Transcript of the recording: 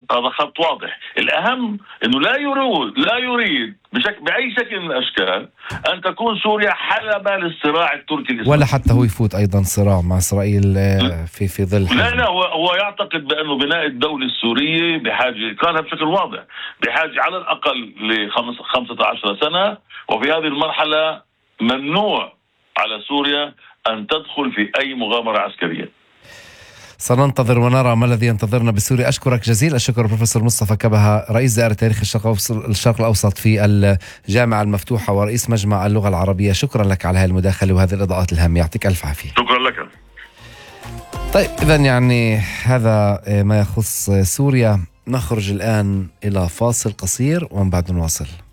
هذا خط واضح. الأهم أنه لا يريد بأي شكل من الأشكال أن تكون سوريا حلبة للصراع التركي الإسرائيلي، ولا حتى هو يفوت أيضا صراع مع إسرائيل في ظل لا هو يعتقد بأنه بناء الدولة السورية بحاجة، قالها بشكل واضح، بحاجة على الأقل ل15 سنة، وفي هذه المرحلة ممنوع على سوريا أن تدخل في أي مغامرة عسكرية. سننتظر ونرى ما الذي ينتظرنا بسوريا. أشكرك جزيل الشكر بروفيسور مصطفى كبهة، رئيس دائرة تاريخ الشرق الأوسط في الجامعة المفتوحة ورئيس مجمع اللغة العربية. شكرا لك على هذه المداخلة وهذه الإضاءات الهامة، يعطيك ألف عافية. شكرا لك. طيب إذن يعني هذا ما يخص سوريا. نخرج الآن إلى فاصل قصير ومن بعد نواصل.